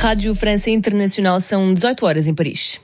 Rádio França Internacional, são 18 horas em Paris.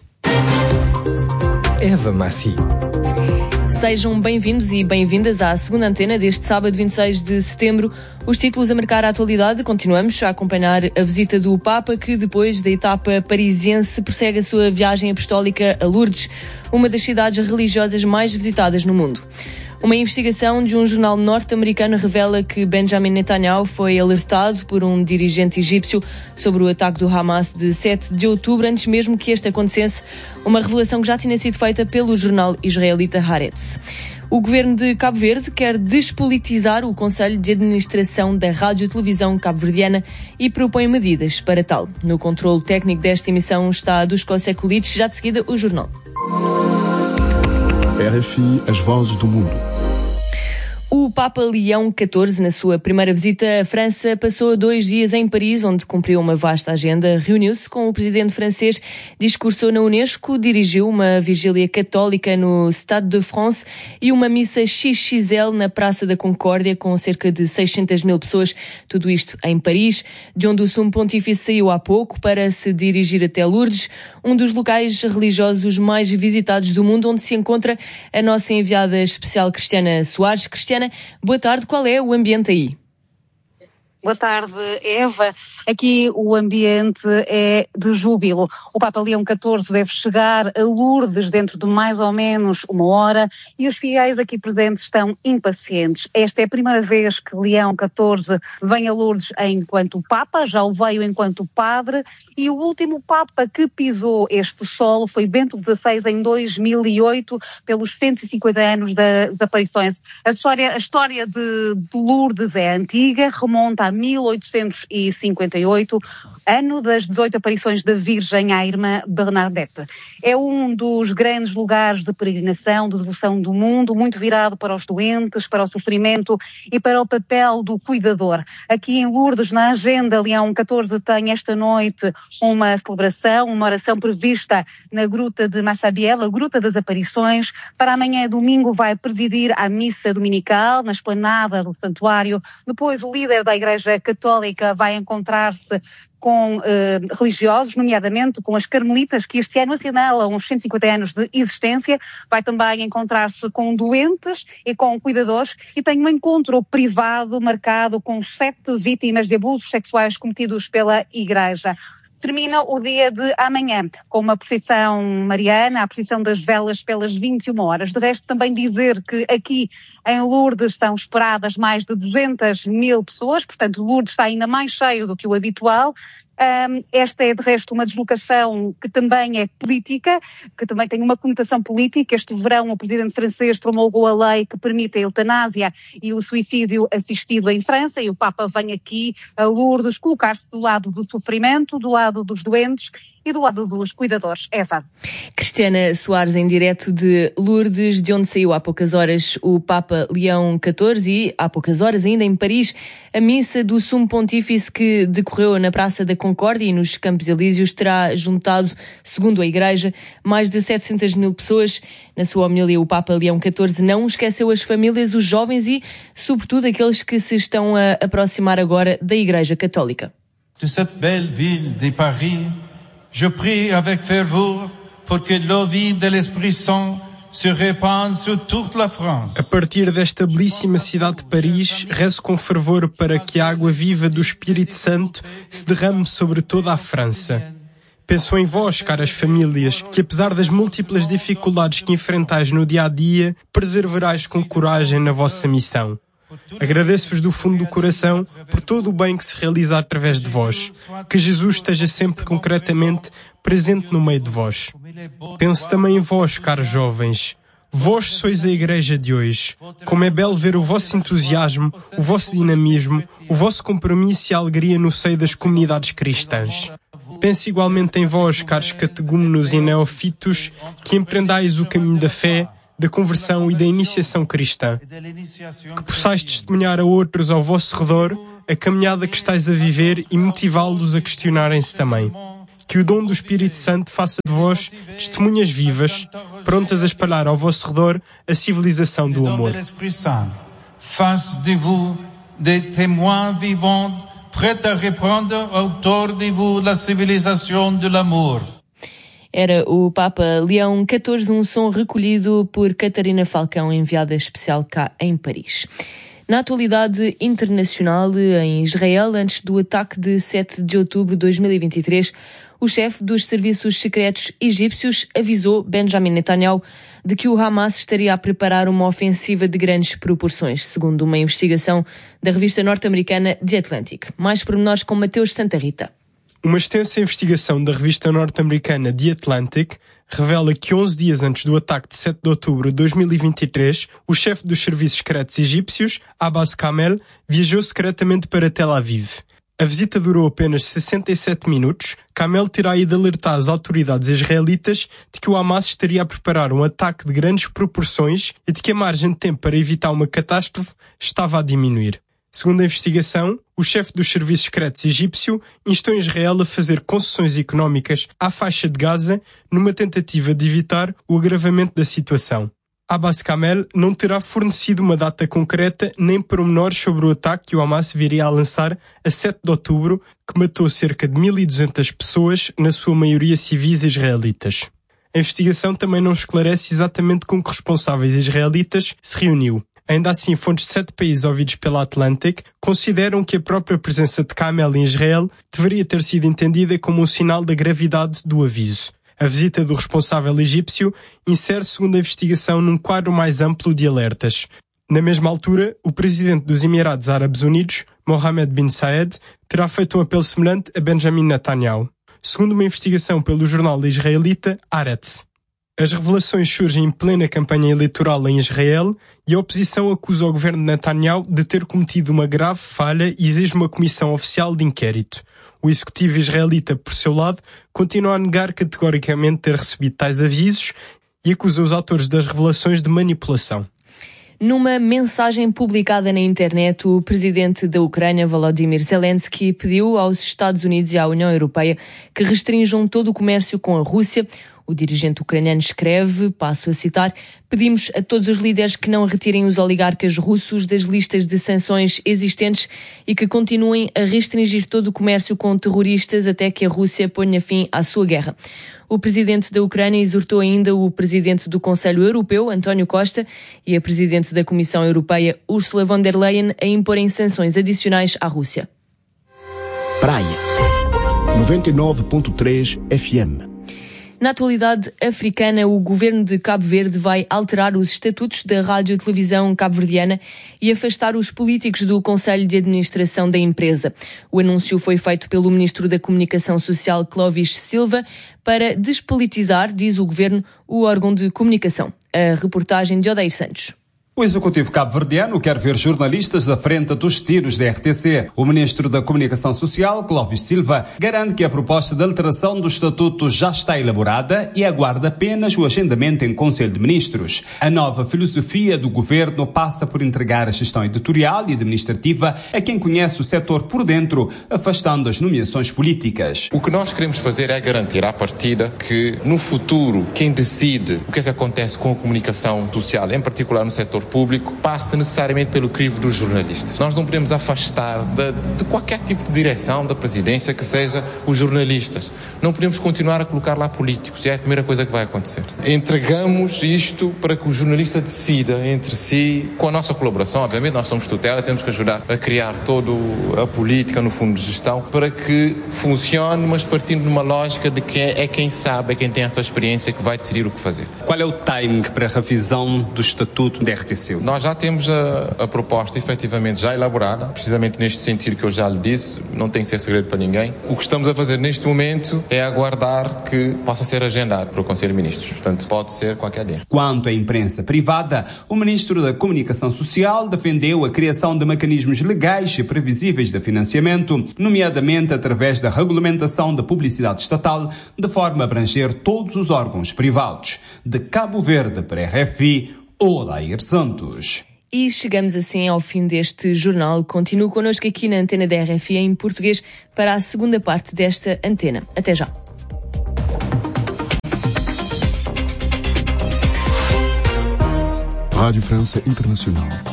Eva Massi. Sejam bem-vindos e bem-vindas à segunda antena deste sábado 26 de setembro. Os títulos a marcar a atualidade. Continuamos a acompanhar a visita do Papa, que depois da etapa parisiense persegue a sua viagem apostólica a Lourdes, uma das cidades religiosas mais visitadas no mundo. Uma investigação de um jornal norte-americano revela que Benjamin Netanyahu foi alertado por um dirigente egípcio sobre o ataque do Hamas de 7 de outubro, antes mesmo que este acontecesse, uma revelação que já tinha sido feita pelo jornal israelita Haaretz. O governo de Cabo Verde quer despolitizar o Conselho de Administração da Rádio e Televisão cabo-verdiana e propõe medidas para tal. No controlo técnico desta emissão está Dusko Sekulic, já de seguida o jornal. RFI, as vozes do mundo. O Papa Leão XIV, na sua primeira visita à França, passou 2 dias em Paris, onde cumpriu uma vasta agenda, reuniu-se com o presidente francês, discursou na Unesco, dirigiu uma vigília católica no Stade de France e uma missa XXL na Praça da Concórdia, com cerca de 600 mil pessoas, tudo isto em Paris, de onde o Sumo Pontífice saiu há pouco para se dirigir até Lourdes, um dos locais religiosos mais visitados do mundo, onde se encontra a nossa enviada especial Cristiana Soares. Cristiana, boa tarde, qual é o ambiente aí? Boa tarde, Eva. Aqui o ambiente é de júbilo. O Papa Leão XIV deve chegar a Lourdes dentro de mais ou menos 1 hora e os fiéis aqui presentes estão impacientes. Esta é a primeira vez que Leão XIV vem a Lourdes enquanto Papa, já o veio enquanto Padre, e o último Papa que pisou este solo foi Bento XVI em 2008, pelos 150 anos das aparições. A história de Lourdes é antiga, remonta a 1858, ano das 18 aparições da Virgem à irmã Bernadette. É um dos grandes lugares de peregrinação, de devoção do mundo, muito virado para os doentes, para o sofrimento e para o papel do cuidador. Aqui em Lourdes, na agenda, Leão XIV tem esta noite uma celebração, uma oração prevista na Gruta de Massabielle, a Gruta das Aparições. Para amanhã, domingo, vai presidir a missa dominical na esplanada do santuário. Depois, o líder da Igreja Católica vai encontrar-se com religiosos, nomeadamente com as Carmelitas, que este ano assinalam uns 150 anos de existência. Vai também encontrar-se com doentes e com cuidadores e tem um encontro privado marcado com 7 vítimas de abusos sexuais cometidos pela Igreja. Termina o dia de amanhã com uma procissão mariana, a procissão das velas pelas 21 horas. De resto, também dizer que aqui em Lourdes são esperadas mais de 200 mil pessoas, portanto Lourdes está ainda mais cheio do que o habitual. Esta é, de resto, uma deslocação que também é política, que também tem uma conotação política. Este verão o presidente francês promulgou a lei que permite a eutanásia e o suicídio assistido em França, e o Papa vem aqui a Lourdes colocar-se do lado do sofrimento, do lado dos doentes e do lado dos cuidadores. Eva. Cristiana Soares, em direto de Lourdes, de onde saiu há poucas horas o Papa Leão XIV, e há poucas horas ainda em Paris, a missa do Sumo Pontífice, que decorreu na Praça da Concórdia e nos Campos Elíseos, terá juntado, segundo a Igreja, mais de 700 mil pessoas. Na sua homilia, o Papa Leão XIV não esqueceu as famílias, os jovens e, sobretudo, aqueles que se estão a aproximar agora da Igreja Católica. De cette belle ville de Paris, je prie avec ferveur pour que l'eau vive de l'Esprit Saint se répande sur toute la France. A partir desta belíssima cidade de Paris, rezo com fervor para que a água viva do Espírito Santo se derrame sobre toda a França. Penso em vós, caras famílias, que apesar das múltiplas dificuldades que enfrentais no dia-a-dia, perseverais com coragem na vossa missão. Agradeço-vos do fundo do coração por todo o bem que se realiza através de vós. Que Jesus esteja sempre concretamente presente no meio de vós. Penso também em vós, caros jovens. Vós sois a Igreja de hoje. Como é belo ver o vosso entusiasmo, o vosso dinamismo, o vosso compromisso e alegria no seio das comunidades cristãs. Penso igualmente em vós, caros categúmenos e neófitos, que empreendais o caminho da fé, da conversão e da iniciação cristã. Que possais testemunhar a outros ao vosso redor a caminhada que estáis a viver e motivá-los a questionarem-se também. Que o dom do Espírito Santo faça de vós testemunhas vivas, prontas a espalhar ao vosso redor a civilização do amor. Fasse de vous des témoins vivants prête à reprendre autour de vous la civilisation de l'amour. Era o Papa Leão XIV, um som recolhido por Catarina Falcão, enviada especial cá em Paris. Na atualidade internacional, em Israel, antes do ataque de 7 de outubro de 2023, o chefe dos serviços secretos egípcios avisou Benjamin Netanyahu de que o Hamas estaria a preparar uma ofensiva de grandes proporções, segundo uma investigação da revista norte-americana The Atlantic. Mais pormenores com Mateus Santa Rita. Uma extensa investigação da revista norte-americana The Atlantic revela que 11 dias antes do ataque de 7 de outubro de 2023, o chefe dos serviços secretos egípcios, Abbas Kamel, viajou secretamente para Tel Aviv. A visita durou apenas 67 minutos. Kamel terá ido alertar as autoridades israelitas de que o Hamas estaria a preparar um ataque de grandes proporções e de que a margem de tempo para evitar uma catástrofe estava a diminuir. Segundo a investigação, o chefe dos serviços secretos egípcio instou Israel a fazer concessões económicas à faixa de Gaza numa tentativa de evitar o agravamento da situação. Abbas Kamel não terá fornecido uma data concreta nem pormenores sobre o ataque que o Hamas viria a lançar a 7 de outubro, que matou cerca de 1.200 pessoas, na sua maioria civis israelitas. A investigação também não esclarece exatamente com que responsáveis israelitas se reuniu. Ainda assim, fontes de 7 países ouvidos pela Atlantic consideram que a própria presença de Kamel em Israel deveria ter sido entendida como um sinal da gravidade do aviso. A visita do responsável egípcio insere-se, segundo a investigação, num quadro mais amplo de alertas. Na mesma altura, o presidente dos Emirados Árabes Unidos, Mohammed bin Zayed, terá feito um apelo semelhante a Benjamin Netanyahu, segundo uma investigação pelo jornal israelita Haaretz. As revelações surgem em plena campanha eleitoral em Israel e a oposição acusa o governo de Netanyahu de ter cometido uma grave falha e exige uma comissão oficial de inquérito. O executivo israelita, por seu lado, continua a negar categoricamente ter recebido tais avisos e acusa os autores das revelações de manipulação. Numa mensagem publicada na internet, o presidente da Ucrânia, Volodymyr Zelensky, pediu aos Estados Unidos e à União Europeia que restringam todo o comércio com a Rússia. O dirigente ucraniano escreve, passo a citar, pedimos a todos os líderes que não retirem os oligarcas russos das listas de sanções existentes e que continuem a restringir todo o comércio com terroristas até que a Rússia ponha fim à sua guerra. O presidente da Ucrânia exortou ainda o presidente do Conselho Europeu, António Costa, e a presidente da Comissão Europeia, Ursula von der Leyen, a imporem sanções adicionais à Rússia. Praia 99.3 FM. Na atualidade africana, o governo de Cabo Verde vai alterar os estatutos da rádio-televisão cabo-verdiana e afastar os políticos do Conselho de Administração da empresa. O anúncio foi feito pelo ministro da Comunicação Social, Clovis Silva, para despolitizar, diz o governo, o órgão de comunicação. A reportagem de Odeir Santos. O executivo cabo-verdiano quer ver jornalistas à frente dos tiros da RTC. O ministro da Comunicação Social, Clovis Silva, garante que a proposta de alteração do estatuto já está elaborada e aguarda apenas o agendamento em Conselho de Ministros. A nova filosofia do governo passa por entregar a gestão editorial e administrativa a quem conhece o setor por dentro, afastando as nomeações políticas. O que nós queremos fazer é garantir à partida que, no futuro, quem decide o que é que acontece com a comunicação social, em particular no setor público, passa necessariamente pelo crivo dos jornalistas. Nós não podemos afastar de qualquer tipo de direção da presidência que seja os jornalistas. Não podemos continuar a colocar lá políticos. É a primeira coisa que vai acontecer. Entregamos isto para que o jornalista decida entre si, com a nossa colaboração. Obviamente nós somos tutela, temos que ajudar a criar toda a política no fundo de gestão para que funcione, mas partindo de uma lógica de que é quem sabe, é quem tem essa experiência que vai decidir o que fazer. Qual é o timing para a revisão do estatuto da RTC? Nós já temos a proposta efetivamente já elaborada, precisamente neste sentido que eu já lhe disse, não tem que ser segredo para ninguém. O que estamos a fazer neste momento é aguardar que possa ser agendado para o Conselho de Ministros. Portanto, pode ser qualquer dia. Quanto à imprensa privada, o ministro da Comunicação Social defendeu a criação de mecanismos legais e previsíveis de financiamento, nomeadamente através da regulamentação da publicidade estatal, de forma a abranger todos os órgãos privados. De Cabo Verde para a RFI, Odeir Santos. E chegamos assim ao fim deste jornal. Continue connosco aqui na antena da RFI em português para a segunda parte desta antena. Até já. Rádio França Internacional.